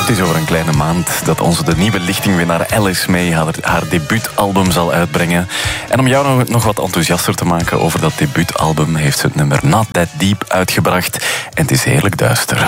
Het is over een kleine maand dat onze de nieuwe lichtingwinnaar Alice May haar debuutalbum zal uitbrengen. En om jou nog wat enthousiaster te maken over dat debuutalbum heeft ze het nummer Not That Deep uitgebracht. En het is heerlijk duister.